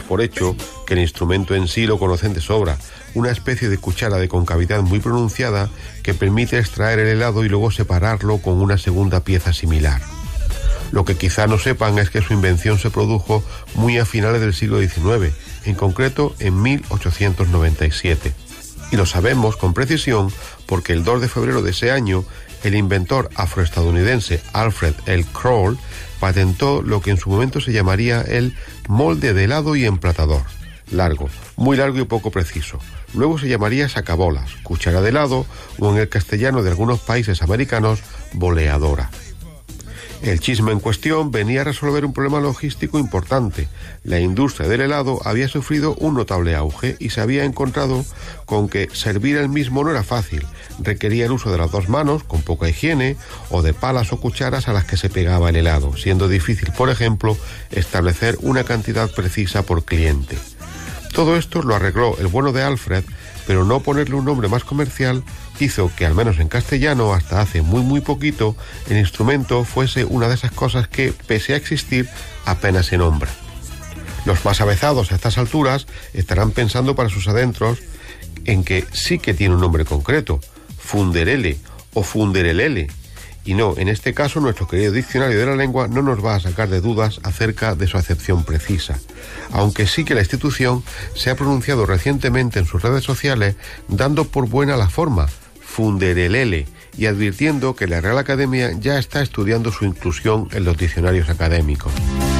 por hecho que el instrumento en sí lo conocen de sobra, una especie de cuchara de concavidad muy pronunciada que permite extraer el helado y luego separarlo con una segunda pieza similar. Lo que quizá no sepan es que su invención se produjo muy a finales del siglo XIX, en concreto en 1897. Y lo sabemos con precisión porque el 2 de febrero de ese año, el inventor afroestadounidense Alfred L. Kroll patentó lo que en su momento se llamaría el molde de helado y emplatador. Largo, muy largo y poco preciso. Luego se llamaría sacabolas, cuchara de helado o en el castellano de algunos países americanos, boleadora. El chisme en cuestión venía a resolver un problema logístico importante. La industria del helado había sufrido un notable auge y se había encontrado con que servir el mismo no era fácil. Requería el uso de las dos manos, con poca higiene, o de palas o cucharas a las que se pegaba el helado, siendo difícil, por ejemplo, establecer una cantidad precisa por cliente. Todo esto lo arregló el bueno de Alfred, pero no ponerle un nombre más comercial hizo que, al menos en castellano, hasta hace muy poquito, el instrumento fuese una de esas cosas que, pese a existir, apenas se nombra. Los más avezados a estas alturas estarán pensando para sus adentros en que sí que tiene un nombre concreto, funderele o funderelele. Y no, en este caso nuestro querido diccionario de la lengua no nos va a sacar de dudas acerca de su acepción precisa, aunque sí que la institución se ha pronunciado recientemente en sus redes sociales dando por buena la forma, funderelele, y advirtiendo que la Real Academia ya está estudiando su inclusión en los diccionarios académicos.